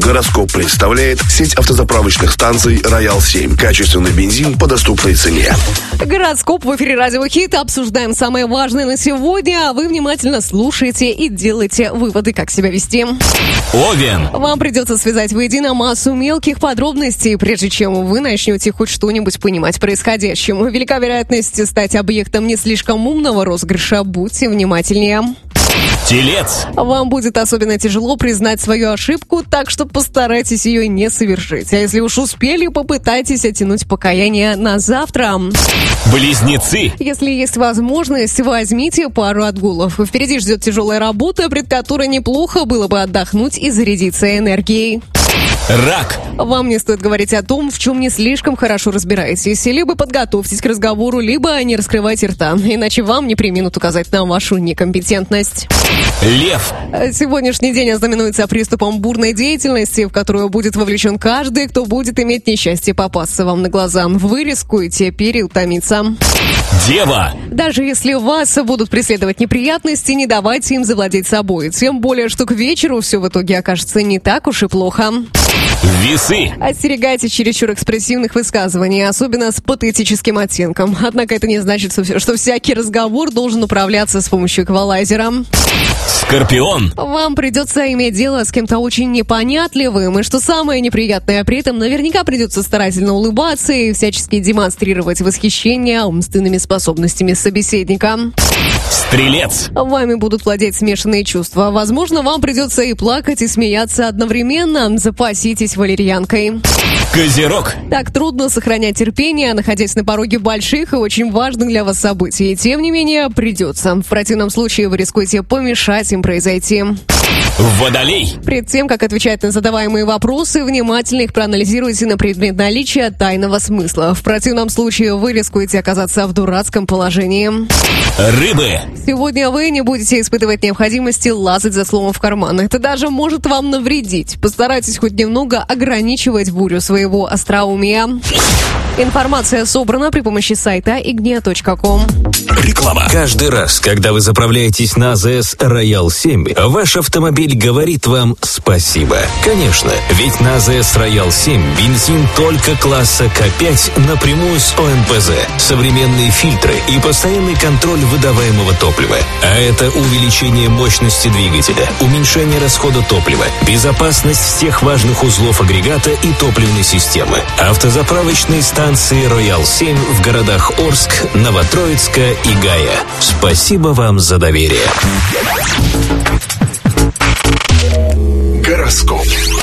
Гороскоп представляет сеть автозаправочных станций «Роял-7». Качественный бензин по доступной цене. Гороскоп в эфире Радио Хит. Обсуждаем самое важное на сегодня. А вы внимательно слушаете и делаете выводы, как себя вести. Овен. Вам придется связать воедино массу мелких подробностей, прежде чем вы начнете хоть что-нибудь понимать происходящему. Велика вероятность стать объектом не слишком умного розыгрыша. Будьте внимательнее. Телец. Вам будет особенно тяжело признать свою ошибку, так что постарайтесь ее не совершить. А если уж успели, попытайтесь оттянуть покаяние на завтра. Близнецы. Если есть возможность, возьмите пару отгулов. Впереди ждет тяжелая работа, пред которой неплохо было бы отдохнуть и зарядиться энергией. Рак. Вам не стоит говорить о том, в чем не слишком хорошо разбираетесь. Либо подготовьтесь к разговору, либо не раскрывайте рта. Иначе вам не преминут указать на вашу некомпетентность. Лев. Сегодняшний день ознаменуется приступом бурной деятельности, в которую будет вовлечен каждый, кто будет иметь несчастье попасться вам на глаза. Вы рискуете переутомиться. Дева. Даже если вас будут преследовать неприятности, не давайте им завладеть собой. Тем более, что к вечеру все в итоге окажется не так уж и плохо. Весы. Остерегайтесь чересчур экспрессивных высказываний, особенно с патетическим оттенком. Однако это не значит, что всякий разговор должен управляться с помощью эквалайзера. Скорпион. Вам придется иметь дело с кем-то очень непонятливым, и что самое неприятное, при этом наверняка придется старательно улыбаться и всячески демонстрировать восхищение умственными способностями собеседника. Стрелец. Вами будут владеть смешанные чувства. Возможно, вам придется и плакать, и смеяться одновременно. Запаситесь валерьянкой. Козерог. Так трудно сохранять терпение, находясь на пороге больших и очень важных для вас событий. Тем не менее, придется. В противном случае вы рискуете помешать им произойти. Водолей. Перед тем, как отвечать на задаваемые вопросы, внимательно их проанализируйте на предмет наличия тайного смысла. В противном случае вы рискуете оказаться в дурацком положении. Рыбы. Сегодня вы не будете испытывать необходимости лазать за словом в карман. Это даже может вам навредить. Постарайтесь хоть немного ограничивать бурю своего остроумия. Информация собрана при помощи сайта ignia.com. Реклама. Каждый раз, когда вы заправляетесь на АЗС «Роял-7», ваш автомобиль говорит вам спасибо. Конечно, ведь на АЗС «Роял-7» бензин только класса К5 напрямую с ОМПЗ, современные фильтры и постоянный контроль выдаваемого топлива. А это увеличение мощности двигателя, уменьшение расхода топлива, безопасность всех важных узлов агрегата и топливной системы. Автозаправочные станции «Роял-7» в городах Орск, Новотроицка и Гая. Спасибо вам за доверие. Гороскоп.